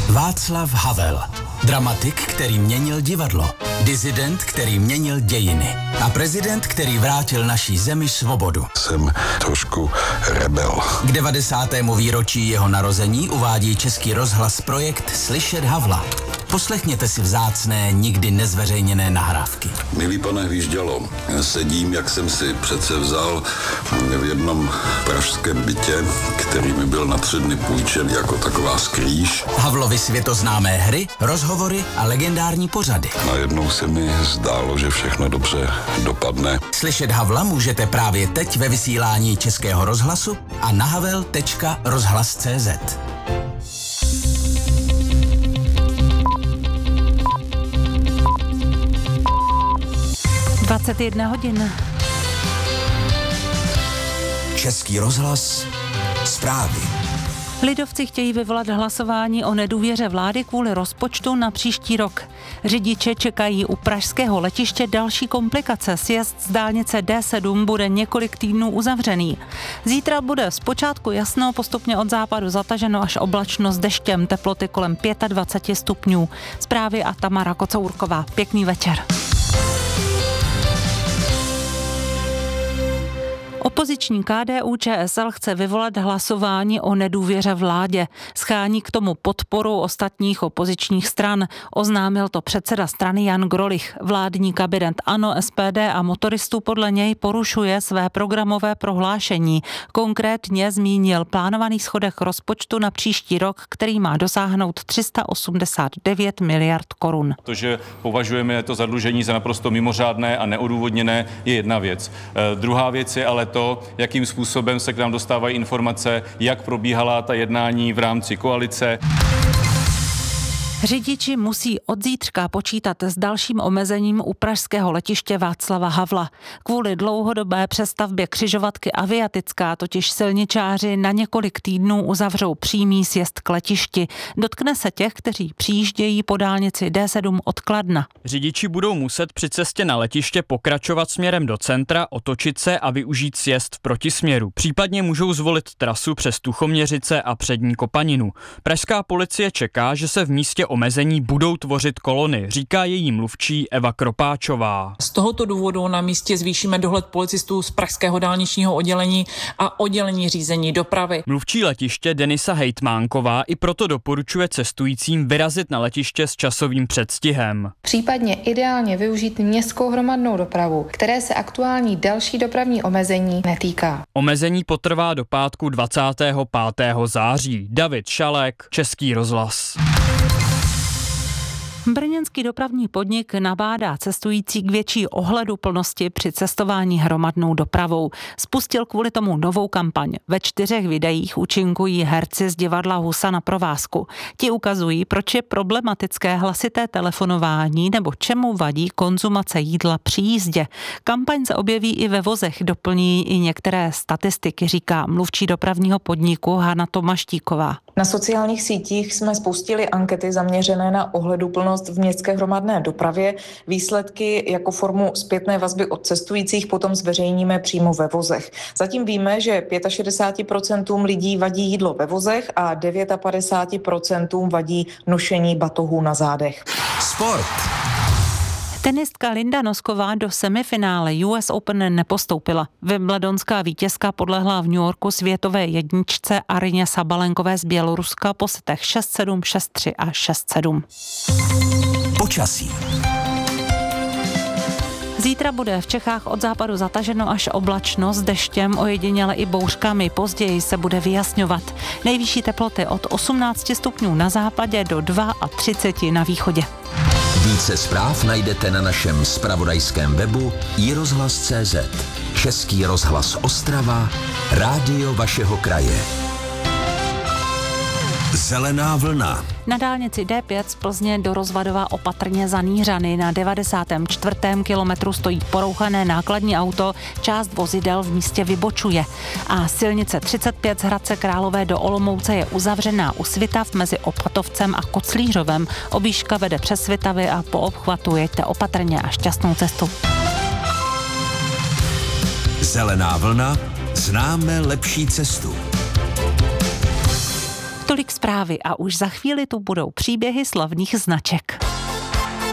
Václav Havel. Dramatik, který měnil divadlo. Disident, který měnil dějiny. A prezident, který vrátil naší zemi svobodu. Jsem trošku rebel. K 90. výročí jeho narození uvádí Český rozhlas projekt Slyšet Havla. Poslechněte si vzácné, nikdy nezveřejněné nahrávky. Milý pane Hvíždělo, sedím, jak jsem si přece vzal v jednom pražském bytě, který mi byl na 3 dny půjčen jako taková skrýž. Havlovy světoznámé hry, rozhovory a legendární pořady. Najednou se mi zdálo, že všechno dobře dopadne. Slyšet Havla můžete právě teď ve vysílání Českého rozhlasu a na havel.rozhlas.cz. 21 hodin. Český rozhlas, zprávy. Lidovci chtějí vyvolat hlasování o nedůvěře vlády kvůli rozpočtu na příští rok. Řidiče čekají u pražského letiště další komplikace. Sjezd z dálnice D7 bude několik týdnů uzavřený. Zítra bude zpočátku jasno, postupně od západu zataženo až oblačno s deštěm, teploty kolem 25 stupňů. Zprávy a Tamara Kocourková. Pěkný večer. Opoziční KDU-ČSL chce vyvolat hlasování o nedůvěře vládě. Schání k tomu podporu ostatních opozičních stran. Oznámil to předseda strany Jan Grolich. Vládní kabinet ANO, SPD a motoristů podle něj porušuje své programové prohlášení. Konkrétně zmínil plánovaný schodek rozpočtu na příští rok, který má dosáhnout 389 miliard korun. To, že považujeme to zadlužení za naprosto mimořádné a neodůvodněné, je jedna věc. Druhá věc je ale to, jakým způsobem se k nám dostávají informace, jak probíhala ta jednání v rámci koalice. Řidiči musí od zítřka počítat s dalším omezením u pražského letiště Václava Havla. Kvůli dlouhodobé přestavbě křižovatky Aviatická totiž silničáři na několik týdnů uzavřou přímý sjezd k letišti. Dotkne se těch, kteří přijíždějí po dálnici D7 od Kladna. Řidiči budou muset při cestě na letiště pokračovat směrem do centra, otočit se a využít sjezd v protisměru. Případně můžou zvolit trasu přes Tuchoměřice a Přední Kopaninu. Pražská policie čeká, že se v místě omezení budou tvořit kolony, říká její mluvčí Eva Kropáčová. Z tohoto důvodu na místě zvýšíme dohled policistů z pražského dálničního oddělení a oddělení řízení dopravy. Mluvčí letiště Denisa Hejtmánková i proto doporučuje cestujícím vyrazit na letiště s časovým předstihem. Případně ideálně využít městskou hromadnou dopravu, které se aktuální další dopravní omezení netýká. Omezení potrvá do pátku 25. září. David Šalek, Český rozhlas. Brněnský dopravní podnik nabádá cestující k větší ohleduplnosti při cestování hromadnou dopravou. Spustil kvůli tomu novou kampaň. Ve 4 videích účinkují herci z divadla Husa na provázku. Ti ukazují, proč je problematické hlasité telefonování nebo čemu vadí konzumace jídla při jízdě. Kampaň se objeví i ve vozech, doplní i některé statistiky, říká mluvčí dopravního podniku Hana Tomaštíková. Na sociálních sítích jsme spustili ankety zaměřené na ohleduplnost v městské hromadné dopravě. Výsledky jako formu zpětné vazby od cestujících potom zveřejníme přímo ve vozech. Zatím víme, že 65% lidí vadí jídlo ve vozech a 59% vadí nošení batohů na zádech. Sport. Tenistka Linda Nosková do semifinále US Open nepostoupila. Wimbledonská vítězka podlehla v New Yorku světové jedničce Aryně Sabalenkové z Běloruska po setech 6-7, 6-3 a 6-7. Počasí. Zítra bude v Čechách od západu zataženo až oblačno s deštěm, ojediněle i bouřkami. Později se bude vyjasňovat. Nejvyšší teploty od 18 stupňů na západě do 32 na východě. Více zpráv najdete na našem zpravodajském webu iRozhlas.cz. Český rozhlas Ostrava, rádio vašeho kraje. Zelená vlna. Na dálnici D5 z Plzně do Rozvadova opatrně za Nířany. Na 94. kilometru stojí porouchané nákladní auto, část vozidel v místě vybočuje. A silnice 35 z Hradce Králové do Olomouce je uzavřená u Svitav mezi Opatovcem a Koclířovem. Objížďka vede přes Svitavy a po obchvatu jeďte opatrně a šťastnou cestu. Zelená vlna, známe lepší cestu. Tolik zprávy a už za chvíli tu budou příběhy slavných značek.